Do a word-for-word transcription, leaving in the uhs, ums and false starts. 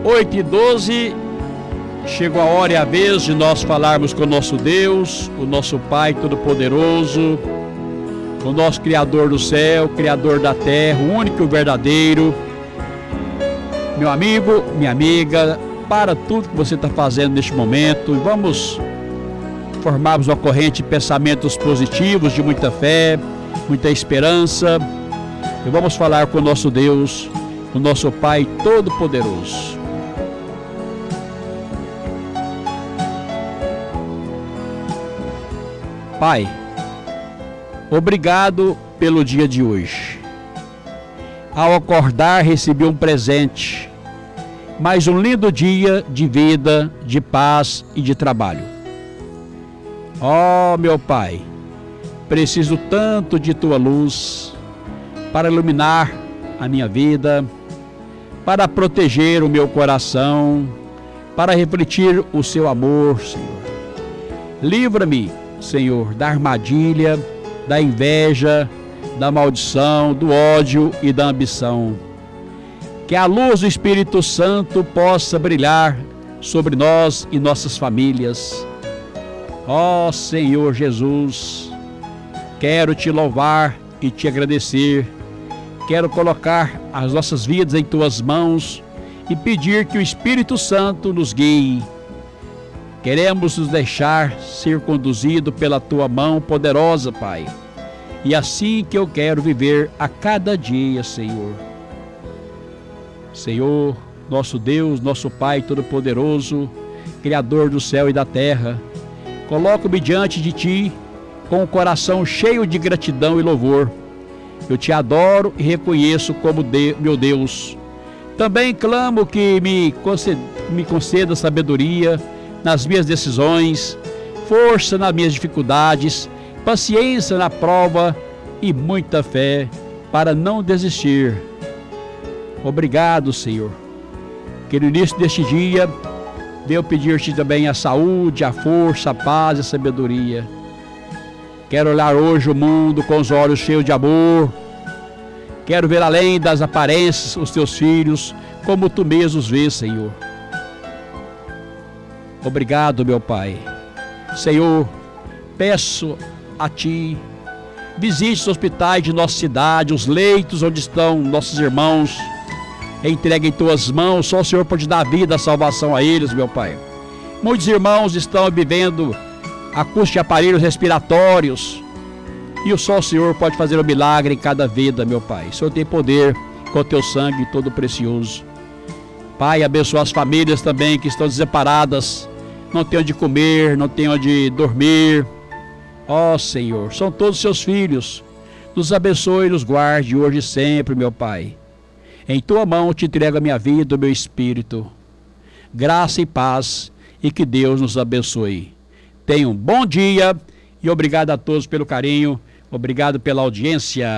oito e doze, chegou a hora e a vez de nós falarmos com o nosso Deus, o nosso Pai Todo-Poderoso, o nosso Criador do céu, Criador da terra, o único e o verdadeiro. Meu amigo, minha amiga, para tudo que você está fazendo neste momento e vamos formarmos uma corrente de pensamentos positivos, de muita fé, muita esperança, e vamos falar com o nosso Deus, o nosso Pai Todo-Poderoso. Pai, obrigado pelo dia de hoje. Ao acordar, recebi um presente, mais um lindo dia de vida, de paz e de trabalho. Ó, meu Pai, preciso tanto de Tua luz para iluminar a minha vida, para proteger o meu coração, para refletir o Seu amor, Senhor. Livra-me, Senhor, da armadilha, da inveja, da maldição, do ódio e da ambição. Que a luz do Espírito Santo possa brilhar sobre nós e nossas famílias. Ó Senhor Jesus, quero Te louvar e Te agradecer. Quero colocar as nossas vidas em Tuas mãos e pedir que o Espírito Santo nos guie. Queremos nos deixar ser conduzido pela Tua mão poderosa, Pai. E assim que eu quero viver a cada dia, Senhor. Senhor, nosso Deus, nosso Pai Todo-Poderoso, Criador do céu e da terra, coloco-me diante de Ti com o coração cheio de gratidão e louvor. Eu Te adoro e reconheço como de, meu Deus. Também clamo que me conceda, me conceda sabedoria nas minhas decisões, força nas minhas dificuldades, paciência na prova e muita fé para não desistir. Obrigado, Senhor. Que no início deste dia, venho pedir-Te também a saúde, a força, a paz e a sabedoria. Quero olhar hoje o mundo com os olhos cheios de amor. Quero ver além das aparências os Teus filhos, como Tu mesmo os vês, Senhor. Obrigado, meu Pai. Senhor, peço a Ti, visite os hospitais de nossa cidade, os leitos onde estão nossos irmãos. Entregue em Tuas mãos, só o Senhor pode dar vida, a salvação a eles, meu Pai. Muitos irmãos estão vivendo a custo de aparelhos respiratórios e só o Senhor pode fazer um milagre em cada vida, meu Pai. O Senhor tem poder com o Teu sangue todo precioso. Pai, abençoa as famílias também que estão desamparadas, não tem onde comer, não tem onde dormir. Ó Senhor, são todos Seus filhos. Nos abençoe e nos guarde hoje e sempre, meu Pai. Em Tua mão Te entrego a minha vida, o meu espírito. Graça e paz e que Deus nos abençoe. Tenha um bom dia e obrigado a todos pelo carinho, obrigado pela audiência.